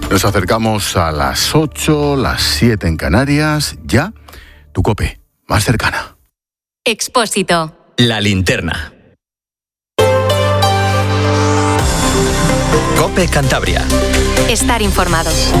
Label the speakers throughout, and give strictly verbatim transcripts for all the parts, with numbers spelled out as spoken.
Speaker 1: Nos acercamos a las ocho, las siete en Canarias. Ya, tu COPE, más cercana.
Speaker 2: Expósito.
Speaker 3: La linterna. COPE Cantabria.
Speaker 2: Estar informados.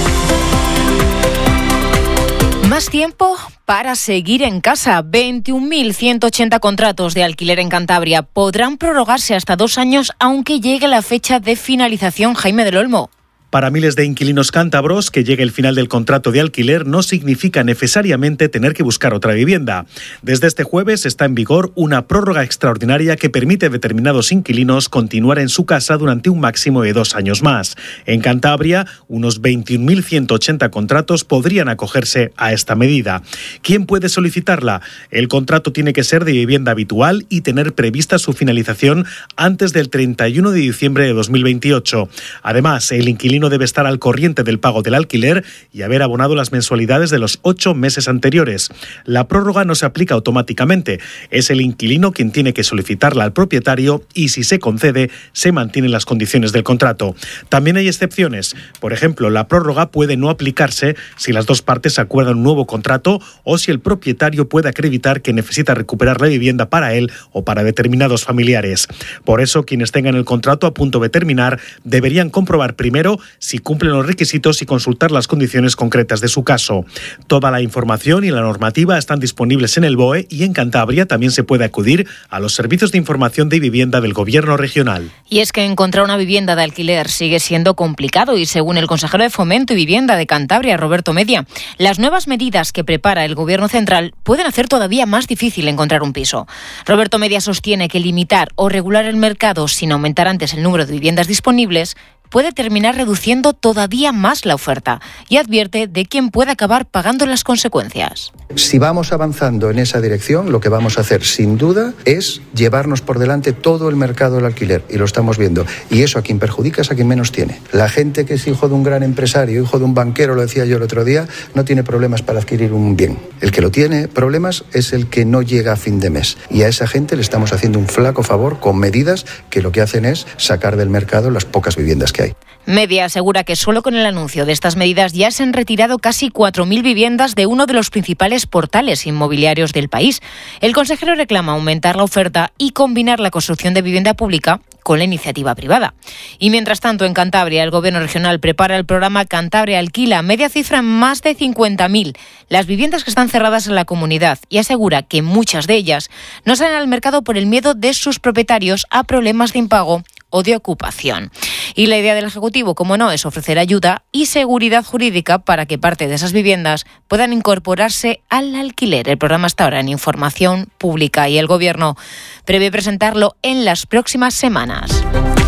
Speaker 4: Más tiempo para seguir en casa. veintiún mil ciento ochenta contratos de alquiler en Cantabria podrán prorrogarse hasta dos años, aunque llegue la fecha de finalización. Jaime del Olmo.
Speaker 5: Para miles de inquilinos cántabros, que llegue el final del contrato de alquiler no significa necesariamente tener que buscar otra vivienda. Desde este jueves está en vigor una prórroga extraordinaria que permite a determinados inquilinos continuar en su casa durante un máximo de dos años más. En Cantabria, unos veintiún mil ciento ochenta contratos podrían acogerse a esta medida. ¿Quién puede solicitarla? El contrato tiene que ser de vivienda habitual y tener prevista su finalización antes del treinta y uno de diciembre de dos mil veintiocho. Además, el inquilino debe estar al corriente del pago del alquiler y haber abonado las mensualidades de los ocho meses anteriores. La prórroga no se aplica automáticamente. Es el inquilino quien tiene que solicitarla al propietario y, si se concede, se mantienen las condiciones del contrato. También hay excepciones. Por ejemplo, la prórroga puede no aplicarse si las dos partes acuerdan un nuevo contrato o si el propietario puede acreditar que necesita recuperar la vivienda para él o para determinados familiares. Por eso, quienes tengan el contrato a punto de terminar deberían comprobar primero si cumplen los requisitos y consultar las condiciones concretas de su caso. Toda la información y la normativa están disponibles en el B O E y en Cantabria también se puede acudir a los servicios de información de vivienda del Gobierno regional.
Speaker 4: Y es que encontrar una vivienda de alquiler sigue siendo complicado y, según el consejero de Fomento y Vivienda de Cantabria, Roberto Media, las nuevas medidas que prepara el Gobierno central pueden hacer todavía más difícil encontrar un piso. Roberto Media sostiene que limitar o regular el mercado sin aumentar antes el número de viviendas disponibles puede terminar reduciendo todavía más la oferta y advierte de quién puede acabar pagando las consecuencias.
Speaker 6: Si vamos avanzando en esa dirección, lo que vamos a hacer sin duda es llevarnos por delante todo el mercado del alquiler, y lo estamos viendo, y eso a quien perjudica es a quien menos tiene. La gente que es hijo de un gran empresario, hijo de un banquero, lo decía yo el otro día, no tiene problemas para adquirir un bien. El que lo tiene problemas es el que no llega a fin de mes, y a esa gente le estamos haciendo un flaco favor con medidas que lo que hacen es sacar del mercado las pocas viviendas que hay.
Speaker 4: Media asegura que solo con el anuncio de estas medidas ya se han retirado casi cuatro mil viviendas de uno de los principales portales inmobiliarios del país. El consejero reclama aumentar la oferta y combinar la construcción de vivienda pública con la iniciativa privada. Y mientras tanto, en Cantabria, el Gobierno regional prepara el programa Cantabria Alquila, media cifra en más de cincuenta mil las viviendas que están cerradas en la comunidad, y asegura que muchas de ellas no salen al mercado por el miedo de sus propietarios a problemas de impago o de ocupación. Y la idea del Ejecutivo, como no, es ofrecer ayuda y seguridad jurídica para que parte de esas viviendas puedan incorporarse al alquiler. El programa está ahora en información pública y el Gobierno prevé presentarlo en las próximas semanas.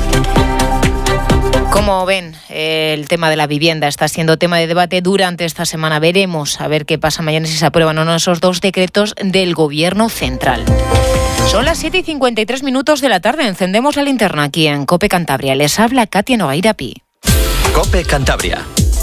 Speaker 4: Como ven, el tema de la vivienda está siendo tema de debate durante esta semana. Veremos a ver qué pasa mañana, si se aprueban o no esos dos decretos del Gobierno central. Son las siete y cincuenta y tres minutos de la tarde. Encendemos la linterna aquí en COPE Cantabria. Les habla Katia Nogueira Pi.
Speaker 3: COPE Cantabria.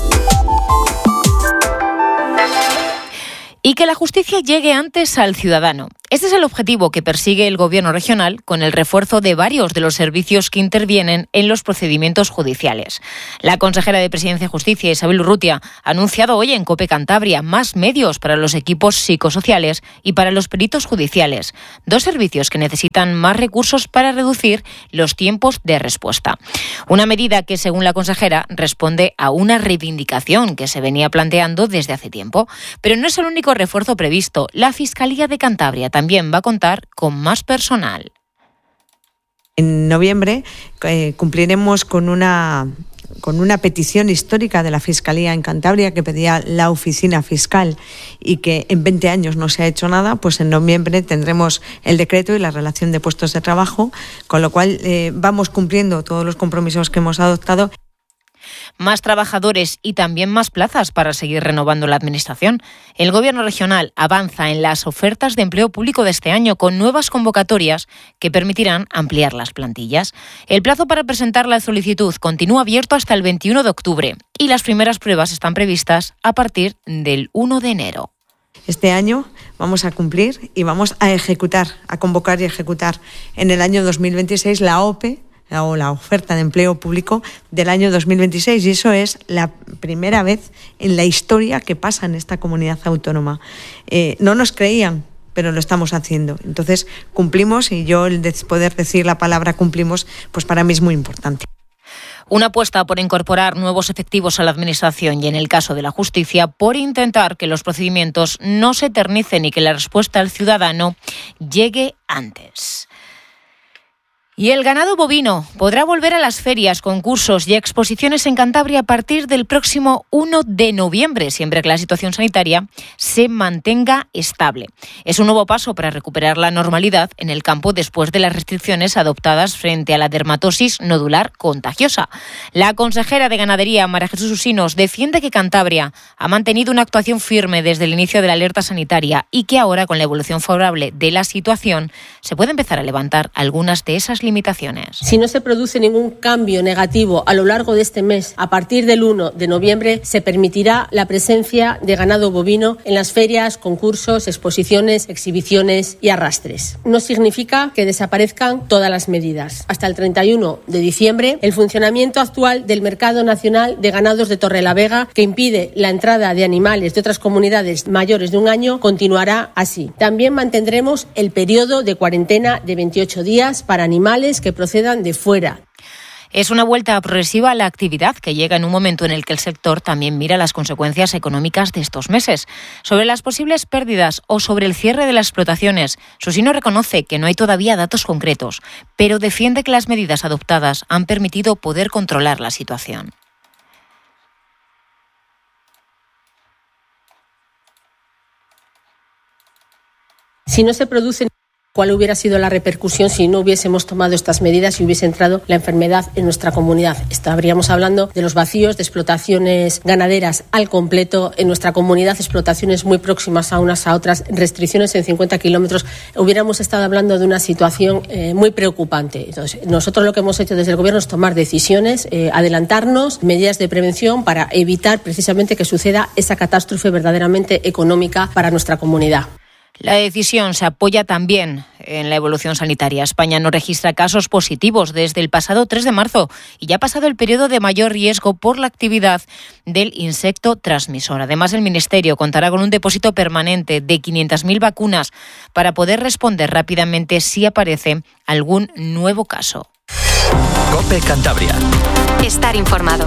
Speaker 4: Y que la justicia llegue antes al ciudadano. Este es el objetivo que persigue el Gobierno regional con el refuerzo de varios de los servicios que intervienen en los procedimientos judiciales. La consejera de Presidencia y Justicia, Isabel Urrutia, ha anunciado hoy en COPE Cantabria más medios para los equipos psicosociales y para los peritos judiciales, dos servicios que necesitan más recursos para reducir los tiempos de respuesta. Una medida que, según la consejera, responde a una reivindicación que se venía planteando desde hace tiempo. Pero no es el único refuerzo previsto. La Fiscalía de Cantabria también va a contar con más personal.
Speaker 7: En noviembre eh, cumpliremos con una, con una petición histórica de la Fiscalía en Cantabria que pedía la oficina fiscal y que en veinte años no se ha hecho nada. Pues en noviembre tendremos el decreto y la relación de puestos de trabajo, con lo cual eh, vamos cumpliendo todos los compromisos que hemos adoptado.
Speaker 4: Más trabajadores y también más plazas para seguir renovando la Administración. El Gobierno regional avanza en las ofertas de empleo público de este año con nuevas convocatorias que permitirán ampliar las plantillas. El plazo para presentar la solicitud continúa abierto hasta el veintiuno de octubre y las primeras pruebas están previstas a partir del uno de enero.
Speaker 7: Este año vamos a cumplir y vamos a ejecutar, a convocar y ejecutar en el año dos mil veintiséis la O P E, o la oferta de empleo público del año dos mil veintiséis, y eso es la primera vez en la historia que pasa en esta comunidad autónoma. Eh, no nos creían, pero lo estamos haciendo. Entonces cumplimos, y yo el de poder decir la palabra cumplimos, pues para mí es muy importante.
Speaker 4: Una apuesta por incorporar nuevos efectivos a la Administración y, en el caso de la justicia, por intentar que los procedimientos no se eternicen y que la respuesta al ciudadano llegue antes. Y el ganado bovino podrá volver a las ferias, concursos y exposiciones en Cantabria a partir del próximo uno de noviembre, siempre que la situación sanitaria se mantenga estable. Es un nuevo paso para recuperar la normalidad en el campo después de las restricciones adoptadas frente a la dermatosis nodular contagiosa. La consejera de Ganadería, María Jesús Usinos, defiende que Cantabria ha mantenido una actuación firme desde el inicio de la alerta sanitaria y que ahora, con la evolución favorable de la situación, se puede empezar a levantar algunas de esas limitaciones.
Speaker 8: Si no se produce ningún cambio negativo a lo largo de este mes, a partir del uno de noviembre se permitirá la presencia de ganado bovino en las ferias, concursos, exposiciones, exhibiciones y arrastres. No significa que desaparezcan todas las medidas. Hasta el treinta y uno de diciembre, el funcionamiento actual del Mercado Nacional de Ganados de Torrelavega, que impide la entrada de animales de otras comunidades mayores de un año, continuará así. También mantendremos el periodo de cuarentena de veintiocho días para animales que procedan de fuera.
Speaker 4: Es una vuelta progresiva a la actividad que llega en un momento en el que el sector también mira las consecuencias económicas de estos meses. Sobre las posibles pérdidas o sobre el cierre de las explotaciones, Susino reconoce que no hay todavía datos concretos, pero defiende que las medidas adoptadas han permitido poder controlar la situación.
Speaker 8: Si no se producen ¿Cuál hubiera sido la repercusión si no hubiésemos tomado estas medidas y hubiese entrado la enfermedad en nuestra comunidad? Estaríamos hablando de los vacíos de explotaciones ganaderas al completo en nuestra comunidad, explotaciones muy próximas a unas a otras, restricciones en cincuenta kilómetros. Hubiéramos estado hablando de una situación eh, muy preocupante. Entonces, nosotros lo que hemos hecho desde el Gobierno es tomar decisiones, eh, adelantarnos, medidas de prevención para evitar precisamente que suceda esa catástrofe verdaderamente económica para nuestra comunidad.
Speaker 4: La decisión se apoya también en la evolución sanitaria. España no registra casos positivos desde el pasado tres de marzo y ya ha pasado el periodo de mayor riesgo por la actividad del insecto transmisor. Además, el Ministerio contará con un depósito permanente de quinientas mil vacunas para poder responder rápidamente si aparece algún nuevo caso.
Speaker 3: COPE Cantabria.
Speaker 2: Estar informado.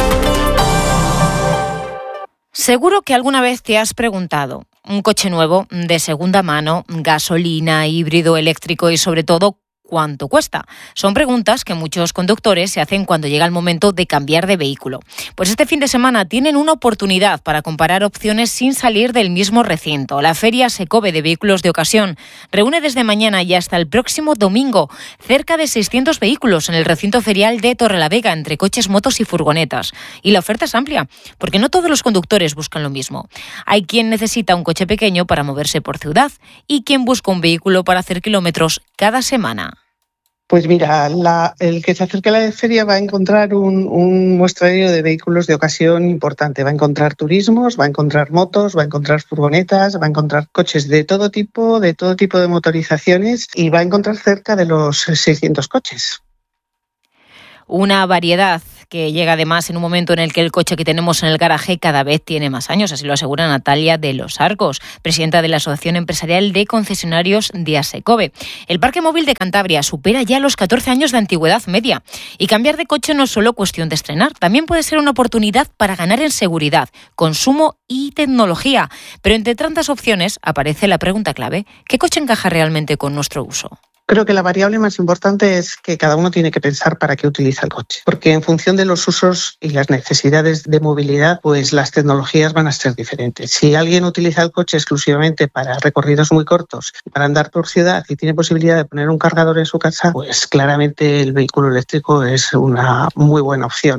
Speaker 4: Seguro que alguna vez te has preguntado, un coche nuevo, de segunda mano, gasolina, híbrido, eléctrico y sobre todo, ¿cuánto cuesta? Son preguntas que muchos conductores se hacen cuando llega el momento de cambiar de vehículo. Pues este fin de semana tienen una oportunidad para comparar opciones sin salir del mismo recinto. La Feria Secobe de Vehículos de Ocasión reúne desde mañana y hasta el próximo domingo cerca de seiscientos vehículos en el recinto ferial de Torrelavega, entre coches, motos y furgonetas. Y la oferta es amplia, porque no todos los conductores buscan lo mismo. Hay quien necesita un coche pequeño para moverse por ciudad y quien busca un vehículo para hacer kilómetros cada semana.
Speaker 9: Pues mira, la, el que se acerque a la feria va a encontrar un, un muestrario de vehículos de ocasión importante. Va a encontrar turismos, va a encontrar motos, va a encontrar furgonetas, va a encontrar coches de todo tipo, de todo tipo de motorizaciones y va a encontrar cerca de los seiscientos coches.
Speaker 4: Una variedad que llega además en un momento en el que el coche que tenemos en el garaje cada vez tiene más años, así lo asegura Natalia de los Arcos, presidenta de la Asociación Empresarial de Concesionarios de Asecobe. El parque móvil de Cantabria supera ya los catorce años de antigüedad media y cambiar de coche no es solo cuestión de estrenar, también puede ser una oportunidad para ganar en seguridad, consumo y tecnología. Pero entre tantas opciones aparece la pregunta clave: ¿qué coche encaja realmente con nuestro uso?
Speaker 9: Creo que la variable más importante es que cada uno tiene que pensar para qué utiliza el coche, porque en función de los usos y las necesidades de movilidad, pues las tecnologías van a ser diferentes. Si alguien utiliza el coche exclusivamente para recorridos muy cortos, para andar por ciudad y tiene posibilidad de poner un cargador en su casa, pues claramente el vehículo eléctrico es una muy buena opción.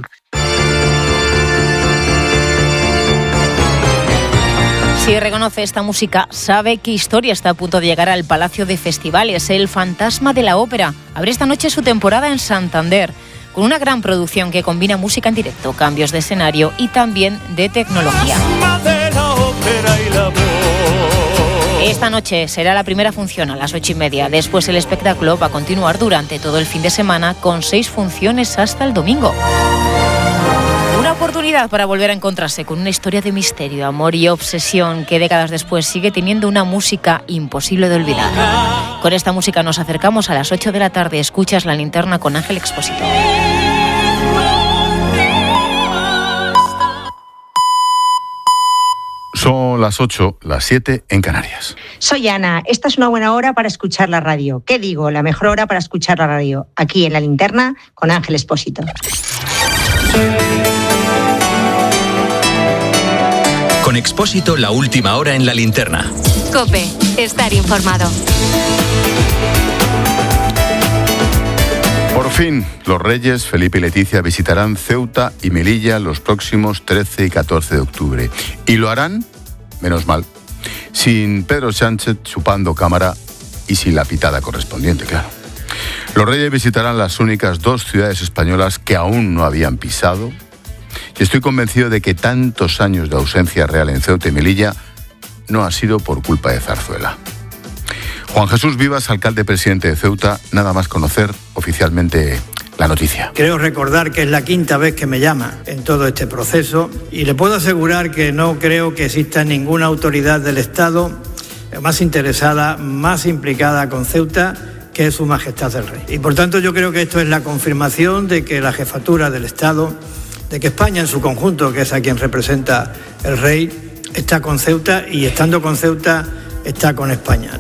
Speaker 4: Si reconoce esta música, sabe qué historia está a punto de llegar al Palacio de Festivales. El Fantasma de la Ópera abre esta noche su temporada en Santander, con una gran producción que combina música en directo, cambios de escenario y también de tecnología. Esta noche será la primera función a las ocho y media. Después el espectáculo va a continuar durante todo el fin de semana con seis funciones hasta el domingo. Una oportunidad para volver a encontrarse con una historia de misterio, amor y obsesión que décadas después sigue teniendo una música imposible de olvidar. Con esta música nos acercamos a las ocho de la tarde. Escuchas La Linterna con Ángel Expósito.
Speaker 1: Son las ocho, las siete en Canarias.
Speaker 10: Soy Ana. Esta es una buena hora para escuchar la radio. ¿Qué digo? La mejor hora para escuchar la radio. Aquí en La Linterna con Ángel Expósito.
Speaker 3: Con Expósito, la última hora en La Linterna.
Speaker 2: COPE, estar informado.
Speaker 1: Por fin, los reyes Felipe y Leticia visitarán Ceuta y Melilla los próximos trece y catorce de octubre. Y lo harán, menos mal, sin Pedro Sánchez chupando cámara y sin la pitada correspondiente, claro. Los reyes visitarán las únicas dos ciudades españolas que aún no habían pisado. Y estoy convencido de que tantos años de ausencia real en Ceuta y Melilla no ha sido por culpa de Zarzuela. Juan Jesús Vivas, alcalde presidente de Ceuta, nada más conocer oficialmente la noticia.
Speaker 11: Creo recordar que es la quinta vez que me llama en todo este proceso y le puedo asegurar que no creo que exista ninguna autoridad del Estado más interesada, más implicada con Ceuta que Su Majestad el Rey. Y por tanto yo creo que esto es la confirmación de que la jefatura del Estado, de que España en su conjunto, que es a quien representa el Rey, está con Ceuta y estando con Ceuta está con España.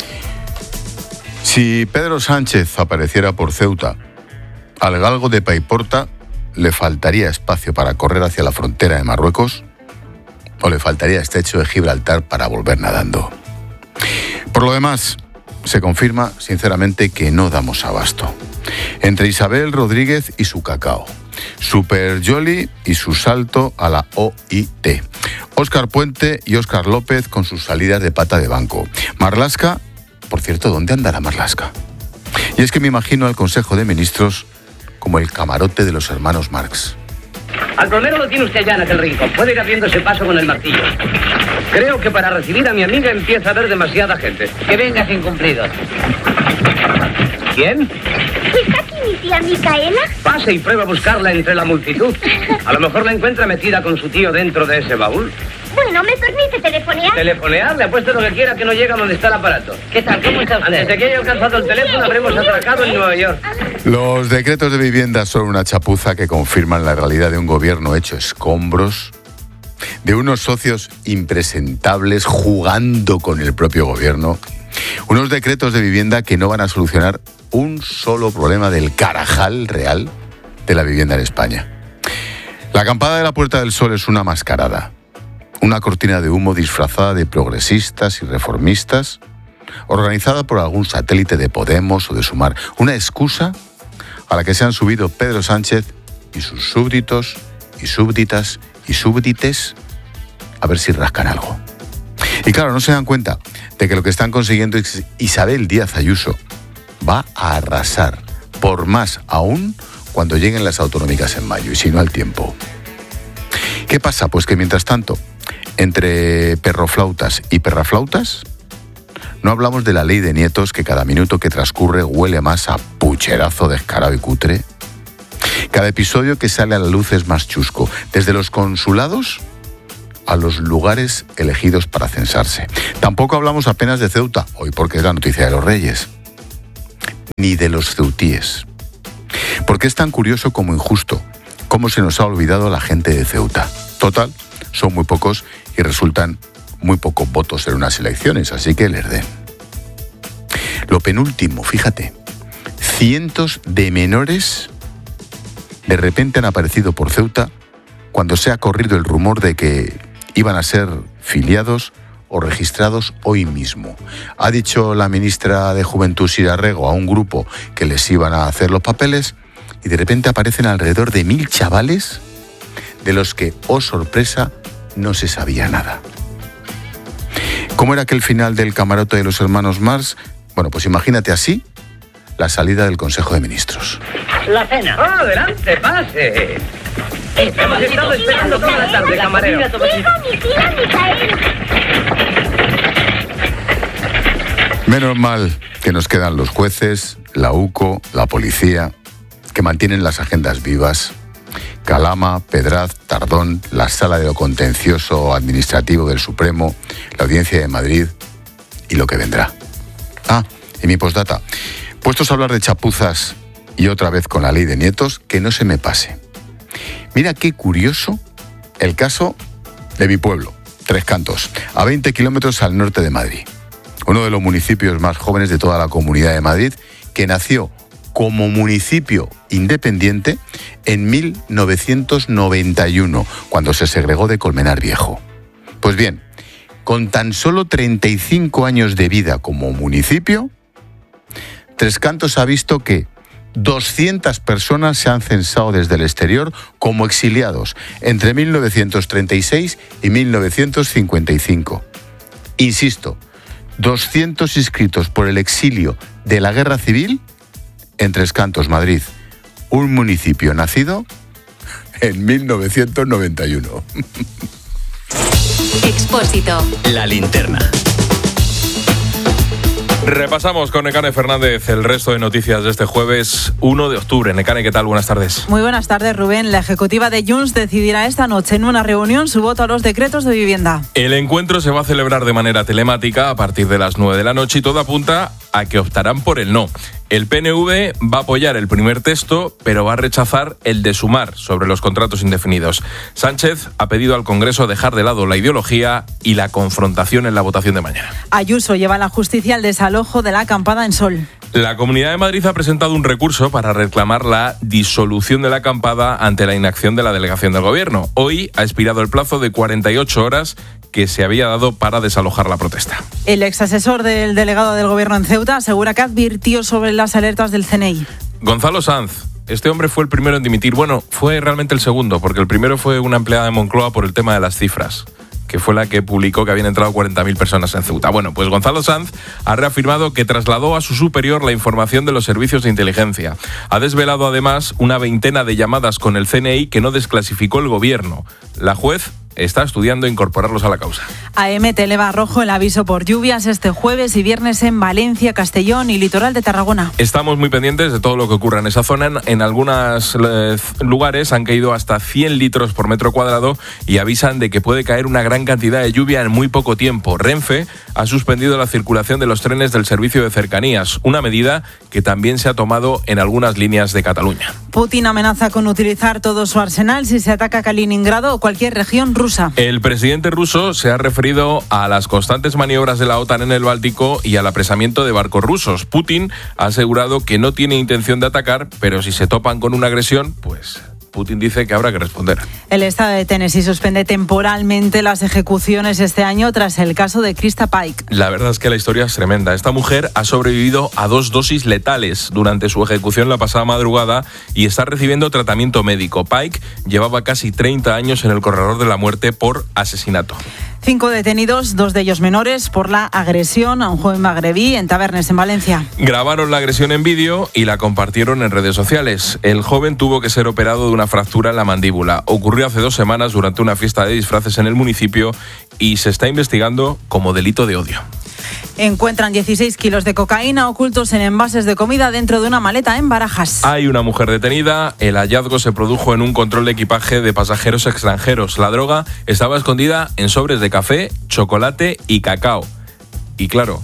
Speaker 1: Si Pedro Sánchez apareciera por Ceuta, al galgo de Paiporta le faltaría espacio para correr hacia la frontera de Marruecos o le faltaría estrecho de Gibraltar para volver nadando. Por lo demás, se confirma sinceramente que no damos abasto. Entre Isabel Rodríguez y su cacao, Super Jolly y su salto a la O I T, Óscar Puente y Óscar López con sus salidas de pata de banco, Marlaska. Por cierto, ¿dónde andará Marlaska? Y es que me imagino al Consejo de Ministros como el camarote de los hermanos Marx.
Speaker 12: Al plomero lo tiene usted ya en aquel rincón. Puede ir abriendo ese paso con el martillo. Creo que para recibir a mi amiga empieza a haber demasiada gente. Que venga sin cumplidos. ¿Quién?
Speaker 13: ¿Está aquí mi tía Micaela?
Speaker 12: Pase y prueba a buscarla entre la multitud. A lo mejor la encuentra metida con su tío dentro de ese baúl.
Speaker 13: Bueno, ¿me permite telefonear?
Speaker 12: ¿Telefonear? Le apuesto lo que quiera que no llega donde está el aparato. ¿Qué tal? ¿Cómo está usted? Desde que haya alcanzado el teléfono habremos atracado en Nueva York.
Speaker 1: Los decretos de vivienda son una chapuza que confirman la realidad de un gobierno hecho escombros, de unos socios impresentables jugando con el propio gobierno, unos decretos de vivienda que no van a solucionar un solo problema del carajal real de la vivienda en España. La acampada de la Puerta del Sol es una mascarada. Una cortina de humo disfrazada de progresistas y reformistas, organizada por algún satélite de Podemos o de Sumar. Una excusa a la que se han subido Pedro Sánchez y sus súbditos y súbditas y súbdites a ver si rascan algo. Y claro, no se dan cuenta de que lo que están consiguiendo es Isabel Díaz Ayuso va a arrasar, por más aún cuando lleguen las autonómicas en mayo, y si no al tiempo. ¿Qué pasa? Pues que mientras tanto, entre perroflautas y perraflautas, no hablamos de la ley de nietos que cada minuto que transcurre huele más a pucherazo descarado y cutre. Cada episodio que sale a la luz es más chusco, desde los consulados a los lugares elegidos para censarse. Tampoco hablamos apenas de Ceuta, hoy porque es la noticia de los reyes, ni de los ceutíes. Porque es tan curioso como injusto cómo se nos ha olvidado la gente de Ceuta. Total, son muy pocos y resultan muy pocos votos en unas elecciones, así que les den. Lo penúltimo, fíjate, cientos de menores de repente han aparecido por Ceuta cuando se ha corrido el rumor de que iban a ser filiados o registrados hoy mismo. Ha dicho la ministra de Juventud, Sira Rego, a un grupo que les iban a hacer los papeles y de repente aparecen alrededor de mil chavales de los que, oh sorpresa, no se sabía nada. ¿Cómo era aquel final del camarote de los hermanos Marx? Bueno, pues imagínate así la salida del Consejo de Ministros.
Speaker 12: La cena. ¡Ah, adelante, pase! Hemos estado esperando toda la tarde, camarero.
Speaker 13: Hijo, mi tía Micaela.
Speaker 1: Menos mal que nos quedan los jueces, la U C O, la policía, que mantienen las agendas vivas. Calama, Pedraz, Tardón, la Sala de lo Contencioso Administrativo del Supremo, la Audiencia de Madrid y lo que vendrá. Ah, y mi postdata. Puestos a hablar de chapuzas y otra vez con la ley de nietos, que no se me pase. Mira qué curioso el caso de mi pueblo, Tres Cantos, a veinte kilómetros al norte de Madrid. Uno de los municipios más jóvenes de toda la Comunidad de Madrid, que nació como municipio independiente en mil novecientos noventa y uno, cuando se segregó de Colmenar Viejo. Pues bien, con tan solo treinta y cinco años de vida como municipio, Tres Cantos ha visto que doscientas personas se han censado desde el exterior como exiliados entre mil novecientos treinta y seis y mil novecientos cincuenta y cinco. Insisto, doscientos inscritos por el exilio de la Guerra Civil en Tres Cantos, Madrid, un municipio nacido en mil novecientos noventa y uno.
Speaker 2: Expósito.
Speaker 3: La linterna.
Speaker 14: Repasamos con Nekane Fernández el resto de noticias de este jueves uno de octubre. Nekane, ¿qué tal? Buenas tardes.
Speaker 15: Muy buenas tardes, Rubén. La ejecutiva de Junts decidirá esta noche en una reunión su voto a los decretos de vivienda.
Speaker 14: El encuentro se va a celebrar de manera telemática a partir de las nueve de la noche y todo apunta a que optarán por el no. El P N V va a apoyar el primer texto, pero va a rechazar el de Sumar sobre los contratos indefinidos. Sánchez ha pedido al Congreso dejar de lado la ideología y la confrontación en la votación de mañana.
Speaker 15: Ayuso lleva a la justicia al desalojo de la acampada en Sol.
Speaker 14: La Comunidad de Madrid ha presentado un recurso para reclamar la disolución de la acampada ante la inacción de la delegación del Gobierno. Hoy ha expirado el plazo de cuarenta y ocho horas que se había dado para desalojar la protesta.
Speaker 15: El exasesor del delegado del Gobierno en Ceuta asegura que advirtió sobre las alertas del C N I.
Speaker 14: Gonzalo Sanz. Este hombre fue el primero en dimitir. Bueno, fue realmente el segundo, porque el primero fue una empleada de Moncloa por el tema de las cifras, que fue la que publicó que habían entrado cuarenta mil personas en Ceuta. Bueno, pues Gonzalo Sanz ha reafirmado que trasladó a su superior la información de los servicios de inteligencia. Ha desvelado además una veintena de llamadas con el C N I que no desclasificó el Gobierno. La juez está estudiando incorporarlos a la causa.
Speaker 15: A M T eleva a rojo el aviso por lluvias este jueves y viernes en Valencia, Castellón y litoral de Tarragona.
Speaker 14: Estamos muy pendientes de todo lo que ocurra en esa zona. En, en algunos eh, lugares han caído hasta cien litros por metro cuadrado y avisan de que puede caer una gran cantidad de lluvia en muy poco tiempo. Renfe ha suspendido la circulación de los trenes del servicio de cercanías, una medida que también se ha tomado en algunas líneas de Cataluña.
Speaker 15: Putin amenaza con utilizar todo su arsenal si se ataca Kaliningrado o cualquier región rusa.
Speaker 14: El presidente ruso se ha referido a las constantes maniobras de la OTAN en el Báltico y al apresamiento de barcos rusos. Putin ha asegurado que no tiene intención de atacar, pero si se topan con una agresión, pues Putin dice que habrá que responder.
Speaker 15: El estado de Tennessee suspende temporalmente las ejecuciones este año tras el caso de Krista Pike.
Speaker 14: La verdad es que la historia es tremenda. Esta mujer ha sobrevivido a dos dosis letales durante su ejecución la pasada madrugada y está recibiendo tratamiento médico. Pike llevaba casi treinta años en el corredor de la muerte por asesinato.
Speaker 15: Cinco detenidos, dos de ellos menores, por la agresión a un joven magrebí en Tabernes, en Valencia.
Speaker 14: Grabaron la agresión en vídeo y la compartieron en redes sociales. El joven tuvo que ser operado de una fractura en la mandíbula. Ocurrió hace dos semanas durante una fiesta de disfraces en el municipio y se está investigando como delito de odio.
Speaker 15: Encuentran dieciséis kilos de cocaína ocultos en envases de comida dentro de una maleta en Barajas.
Speaker 14: Hay una mujer detenida. El hallazgo se produjo en un control de equipaje de pasajeros extranjeros. La droga estaba escondida en sobres de café, chocolate y cacao. Y claro,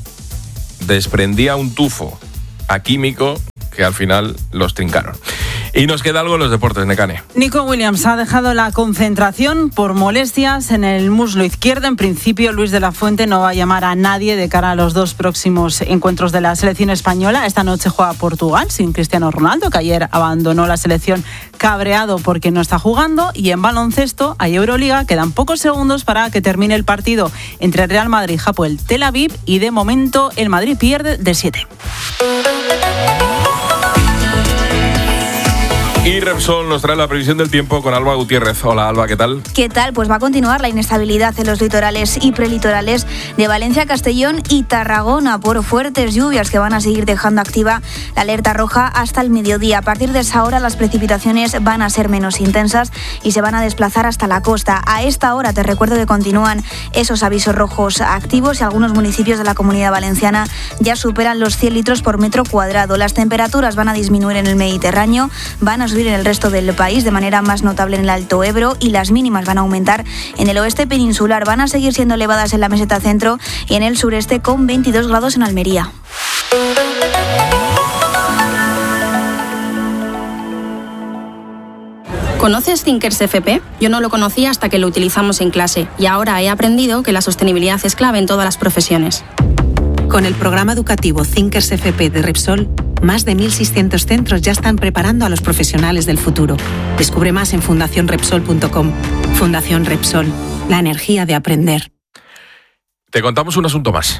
Speaker 14: desprendía un tufo a químico que al final los trincaron. Y nos queda algo en los deportes, Nekane.
Speaker 15: Nico Williams ha dejado la concentración por molestias en el muslo izquierdo. En principio, Luis de la Fuente no va a llamar a nadie de cara a los dos próximos encuentros de la selección española. Esta noche juega Portugal sin Cristiano Ronaldo, que ayer abandonó la selección cabreado porque no está jugando. Y en baloncesto hay Euroliga. Quedan pocos segundos para que termine el partido entre Real Madrid, Hapoel Tel Aviv, y de momento el Madrid pierde de siete.
Speaker 14: Y Repsol nos trae la previsión del tiempo con Alba Gutiérrez. Hola Alba, ¿qué tal?
Speaker 16: ¿Qué tal? Pues va a continuar la inestabilidad en los litorales y prelitorales de Valencia, Castellón y Tarragona por fuertes lluvias que van a seguir dejando activa la alerta roja hasta el mediodía. A partir de esa hora las precipitaciones van a ser menos intensas y se van a desplazar hasta la costa. A esta hora te recuerdo que continúan esos avisos rojos activos y algunos municipios de la Comunidad Valenciana ya superan los cien litros por metro cuadrado. Las temperaturas van a disminuir en el Mediterráneo, van a subir en el resto del país de manera más notable en el Alto Ebro y las mínimas van a aumentar en el oeste peninsular. Van a seguir siendo elevadas en la meseta centro y en el sureste con veintidós grados en Almería.
Speaker 17: ¿Conoces Thinkers F P? Yo no lo conocía hasta que lo utilizamos en clase y ahora he aprendido que la sostenibilidad es clave en todas las profesiones.
Speaker 18: Con el programa educativo Thinkers F P de Repsol, más de mil seiscientos centros ya están preparando a los profesionales del futuro. Descubre más en fundación repsol punto com. Fundación Repsol, la energía de aprender.
Speaker 14: Te contamos un asunto más.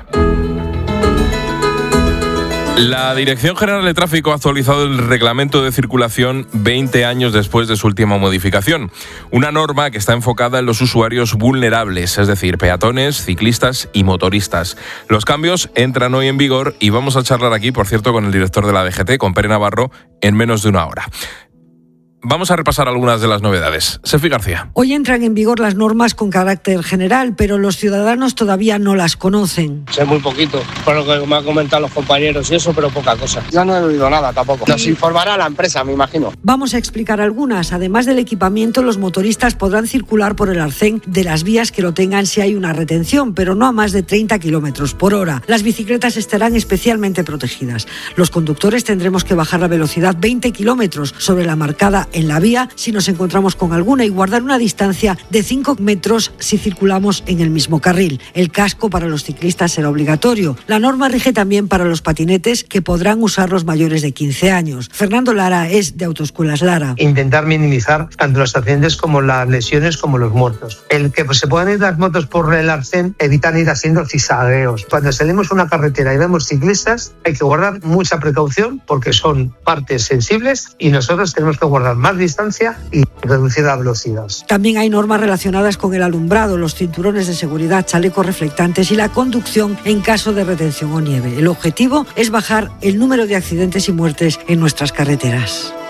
Speaker 14: La Dirección General de Tráfico ha actualizado el reglamento de circulación veinte años después de su última modificación. Una norma que está enfocada en los usuarios vulnerables, es decir, peatones, ciclistas y motoristas. Los cambios entran hoy en vigor y vamos a charlar aquí, por cierto, con el director de la D G T, con Pere Navarro, en menos de una hora. Vamos a repasar algunas de las novedades. Sefi García.
Speaker 19: Hoy entran en vigor las normas con carácter general, pero los ciudadanos todavía no las conocen.
Speaker 20: Sé muy poquito, por lo que me han comentado los compañeros y eso, pero poca cosa. Yo no he oído nada tampoco. Nos informará la empresa, me imagino.
Speaker 19: Vamos a explicar algunas. Además del equipamiento, los motoristas podrán circular por el arcén de las vías que lo tengan si hay una retención, pero no a más de treinta kilómetros por hora. Las bicicletas estarán especialmente protegidas. Los conductores tendremos que bajar la velocidad veinte kilómetros sobre la marcada en la vía si nos encontramos con alguna y guardar una distancia de cinco metros si circulamos en el mismo carril. El casco para los ciclistas será obligatorio. La norma rige también para los patinetes, que podrán usar los mayores de quince años. Fernando Lara es de Autoescuelas Lara.
Speaker 21: Intentar minimizar tanto los accidentes como las lesiones como los muertos. El que pues, se puedan ir las motos por el arcén evitan ir haciendo zigzagueos. Cuando salimos a una carretera y vemos ciclistas hay que guardar mucha precaución porque son partes sensibles y nosotros tenemos que guardar más distancia y reducir la velocidad.
Speaker 19: También hay normas relacionadas con el alumbrado, los cinturones de seguridad, chalecos reflectantes y la conducción en caso de retención o nieve. El objetivo es bajar el número de accidentes y muertes en nuestras carreteras.